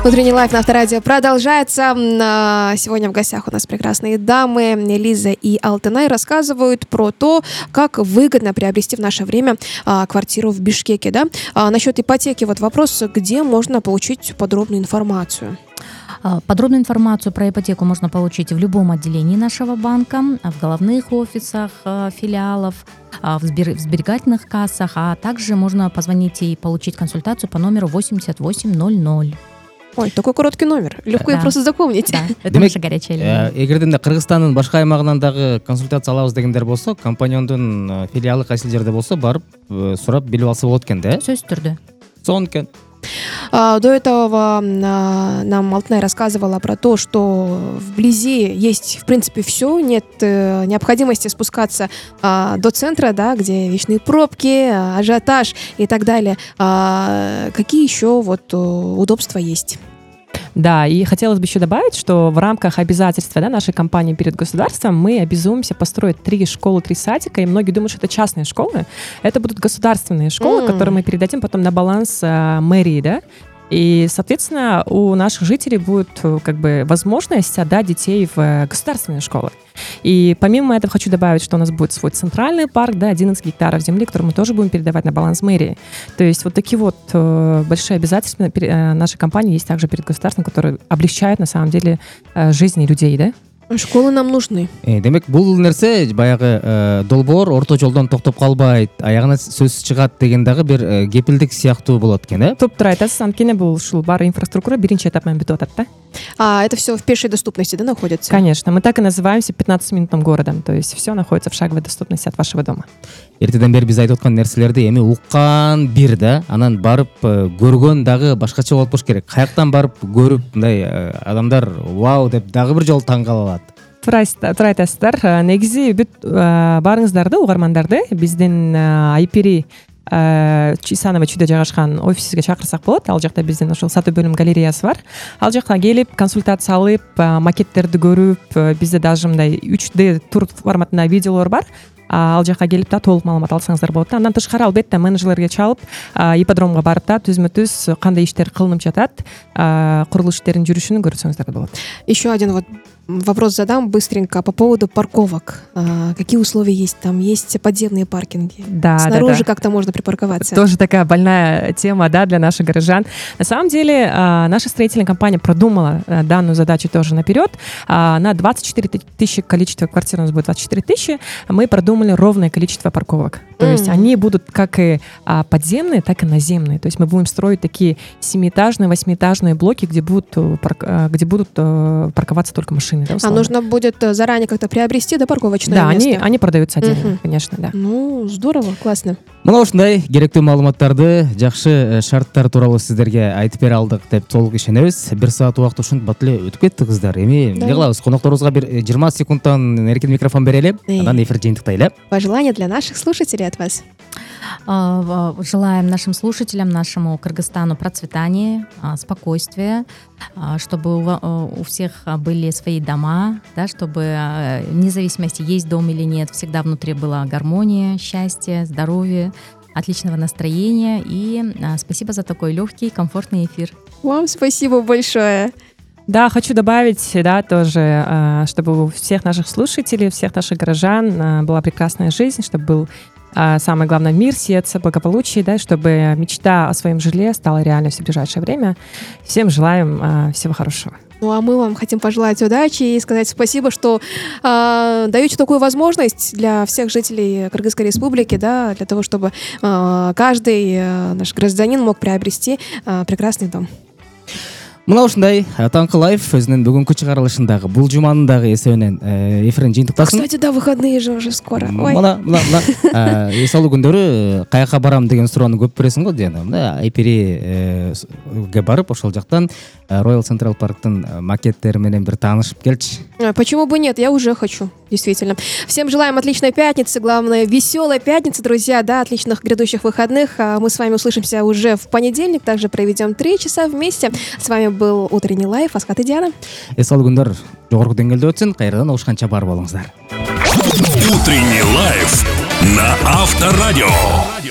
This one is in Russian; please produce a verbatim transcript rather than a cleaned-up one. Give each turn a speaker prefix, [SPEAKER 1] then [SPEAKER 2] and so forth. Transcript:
[SPEAKER 1] Утренний лайф на Авторадио продолжается. Сегодня в гостях у нас прекрасные дамы Лиза и Алтынай рассказывают про то, как выгодно приобрести в наше время квартиру в Бишкеке. Да? Насчет ипотеки вот вопрос, где можно получить подробную информацию?
[SPEAKER 2] Подробную информацию про ипотеку можно получить в любом отделении нашего банка, в головных офисах филиалов, в сберегательных кассах, а также можно позвонить и получить консультацию по номеру восемьдесят восемь ноль ноль.
[SPEAKER 1] Ой, такой короткий номер. Легко да. просто запомнить.
[SPEAKER 2] Да, это наша горячая линия.
[SPEAKER 3] Эгерден Кыргызстандын башка аймагынан дагы консультация алабыз дегендер болсо, компаниондун филиалы кайсы жерде болсо, барып сурап билип алса болот экен да?
[SPEAKER 2] Сөзсүз түрдө.
[SPEAKER 3] Сонун экен.
[SPEAKER 1] До этого нам Алтынай рассказывала про то, что вблизи есть, в принципе, все, нет необходимости спускаться до центра, да, где вечные пробки, ажиотаж и так далее. Какие еще вот удобства есть?
[SPEAKER 4] Да, и хотелось бы еще добавить, что в рамках обязательств да, нашей компании перед государством мы обязуемся построить три школы, три садика, и многие думают, что это частные школы. Это будут государственные школы, mm. которые мы передадим потом на баланс э, мэрии, да. И, соответственно, у наших жителей будет как бы возможность отдать детей в государственные школы. И помимо этого хочу добавить, что у нас будет свой центральный парк, да, одиннадцать гектаров земли, который мы тоже будем передавать на баланс мэрии. То есть вот такие вот э, большие обязательства э, нашей компании есть также перед государством, которые облегчают на самом деле э, жизни людей, да?
[SPEAKER 1] Школы нам нужны.
[SPEAKER 3] Э, демек бул нерсе баягы э, долбоор орто жолдон токтоп калбайт, аягына сөз чыгат деген дагы бир э, кепилдик сыяктуу болот экен, э?
[SPEAKER 4] Топ тура айтасыз, анткени бул ушул бар инфраструктура биринчи этап менен бүтүп атат да.
[SPEAKER 1] А это все в пешей доступности, да, находится?
[SPEAKER 4] Конечно, мы так и называемся пятнадцатиминутным городом, то есть все находится в шаговой доступности от вашего дома.
[SPEAKER 3] Эртеден бери биз айтып аткан нерселерди эми уккан бир да, анан барып көргөн дагы башкача болуп болуш керек. Каяктан барып көрүп мындай адамдар вау деп дагы бир жолу таң калып алат.
[SPEAKER 4] Туура айтасыздар. Негизи бүт барыңыздарды, угармандарды биздин Айпири Чисанова чүйдө жайгашкан офисибизге чакырсак болот. Ал жакта биздин ошол сатуу бөлүм галереясы бар. Ал жакка келип, консультация алып, макеттерди көрүп, бизде даже мындай үч дэ тур форматында видеолор бар. Ал жакка келип да толук маалымат алсаңыздар болот. Андан тышкары албетте менеджерлерге чалып, ипподромго барып да түзмө-түз кандай иштер кылынып жатат, курулуш иштеринин жүрүшүнү көрсөңүздөр болот.
[SPEAKER 1] Еще один вот вопрос задам быстренько по поводу парковок. А, какие условия есть? Там есть подземные паркинги.
[SPEAKER 4] Да,
[SPEAKER 1] снаружи
[SPEAKER 4] да, да.
[SPEAKER 1] как-то можно припарковаться.
[SPEAKER 4] Тоже такая больная тема, да, для наших горожан. На самом деле, наша строительная компания продумала данную задачу тоже наперед. На двадцать четыре тысячи количество квартир, у нас будет двадцать четыре тысячи, мы продумали ровное количество парковок. То mm. есть они будут как и подземные, так и наземные. То есть мы будем строить такие семиэтажные, восьмиэтажные блоки, где будут, где будут парковаться только машины. Да,
[SPEAKER 1] а нужно будет заранее как-то приобрести, да, парковочное
[SPEAKER 4] да,
[SPEAKER 1] место?
[SPEAKER 4] Да, они, они продаются отдельно, uh-huh. конечно, да.
[SPEAKER 1] Ну, здорово, классно.
[SPEAKER 3] Мына ушундай керектүү маалыматтарды, жакшы шарттар тууралуу сиздерге айтып бере алдык деп толук ишенебиз. Бир саат убакыт ушинтип эле өтүп кетти кыздар. Эми эмне кылабыз? Конокторубузга бир жыйырма секундтан эркин микрофон берели, андан эфир жыйынтыктайлы.
[SPEAKER 1] Пожелания для наших слушателей от вас.
[SPEAKER 2] Желаем нашим слушателям, нашему Кыргызстану процветания, спокойствия, чтобы у всех были свои дома, да, чтобы вне зависимости, есть дом или нет, всегда внутри была гармония, счастье, здоровье, отличного настроения. И спасибо за такой легкий, комфортный эфир.
[SPEAKER 1] Вам спасибо большое.
[SPEAKER 4] Да, хочу добавить, да, тоже, чтобы у всех наших слушателей, у всех наших горожан была прекрасная жизнь, чтобы был самое главное мир, сердце, благополучие, да, чтобы мечта о своем жилье стала реальностью в ближайшее время. Всем желаем всего хорошего.
[SPEAKER 1] Ну а мы вам хотим пожелать удачи и сказать спасибо, что э, даете такую возможность для всех жителей Кыргызской республики, да, для того, чтобы э, каждый э, наш гражданин мог приобрести э, прекрасный дом.
[SPEAKER 3] Мына ушундай Таңкы Лайф өзүнүн бүгүнкү чыгарылышындагы бул жуманын дагы эсебинен эфирин жыйынтыктасын.
[SPEAKER 1] Кстати, да, выходные же уже скоро.
[SPEAKER 3] Мына, мына, мына эс алуу күндөрү каяка барам деген суроону көп бересиң го дена. Мына Айпириге барып ошол жактан Royal Central Park'тын макеттери менен бир таанышып келчи.
[SPEAKER 1] Почему бы нет? Я уже хочу, действительно. Всем желаем отличной пятницы, главное, веселой пятницы, друзья, да, отличных грядущих выходных. Мы с вами услышимся уже в понедельник, также проведем три часа вместе. С вами был Утренний лайф, Аскат и Диана.
[SPEAKER 3] Эс алуу күндөр жогорку деңгээлде өтсүн, кайрадан угушканча бар болуңуздар.
[SPEAKER 5] Утренний лайф на Авторадио.